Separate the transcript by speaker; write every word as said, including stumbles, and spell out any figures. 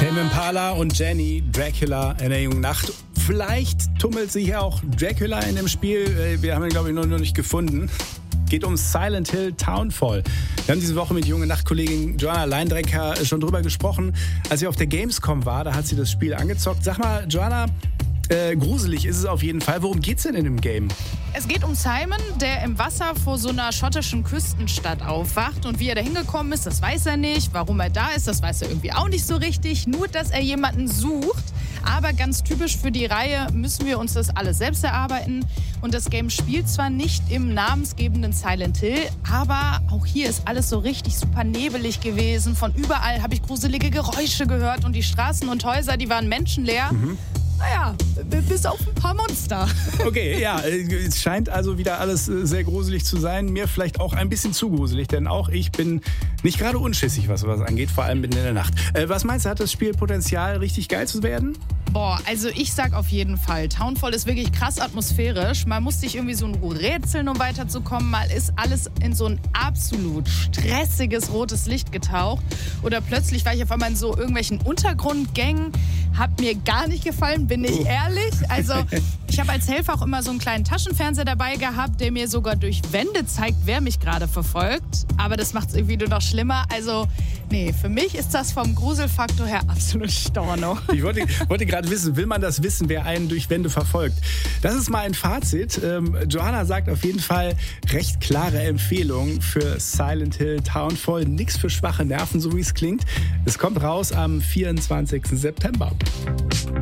Speaker 1: Tame Impala und Jenny, Dracula in der jungen Nacht. Vielleicht tummelt sich ja auch Dracula in dem Spiel. Wir haben ihn, glaube ich, noch nicht gefunden. Geht um Silent Hill Townfall. Wir haben diese Woche mit junge Nachtkollegin Joanna Leindrecker schon drüber gesprochen. Als sie auf der Gamescom war, da hat sie das Spiel angezockt. Sag mal, Joanna, äh, gruselig ist es auf jeden Fall. Worum geht's denn in dem Game?
Speaker 2: Es geht um Simon, der im Wasser vor so einer schottischen Küstenstadt aufwacht. Und wie er da hingekommen ist, das weiß er nicht. Warum er da ist, das weiß er irgendwie auch nicht so richtig. Nur, dass er jemanden sucht. Aber ganz typisch für die Reihe müssen wir uns das alles selbst erarbeiten. Und das Game spielt zwar nicht im namensgebenden Silent Hill, aber auch hier ist alles so richtig super nebelig gewesen. Von überall habe ich gruselige Geräusche gehört und die Straßen und Häuser, die waren menschenleer. Mhm. Naja, bis auf ein paar Monster.
Speaker 1: Okay, ja, es scheint also wieder alles sehr gruselig zu sein. Mir vielleicht auch ein bisschen zu gruselig, denn auch ich bin nicht gerade unschissig, was was angeht, vor allem mitten in der Nacht. Äh, was meinst du, hat das Spiel Potenzial, richtig geil zu werden?
Speaker 2: Boah, also ich sag auf jeden Fall, Townfall ist wirklich krass atmosphärisch. Mal musste ich irgendwie so ein rätseln, um weiterzukommen. Mal ist alles in so ein absolut stressiges rotes Licht getaucht. Oder plötzlich war ich auf einmal in so irgendwelchen Untergrundgängen. Hat mir gar nicht gefallen, bin ich ehrlich. Also ich habe als Helfer auch immer so einen kleinen Taschenfernseher dabei gehabt, der mir sogar durch Wände zeigt, wer mich gerade verfolgt. Aber das macht es irgendwie nur noch schlimmer. Also nee, für mich ist das vom Gruselfaktor her absolut Storno.
Speaker 1: Ich wollte, wollte gerade wissen, will man das wissen, wer einen durch Wände verfolgt? Das ist mal ein Fazit. Ähm, Joanna sagt auf jeden Fall recht klare Empfehlung für Silent Hill Townfall. Nix für schwache Nerven, so wie es klingt. Es kommt raus am vierundzwanzigsten September.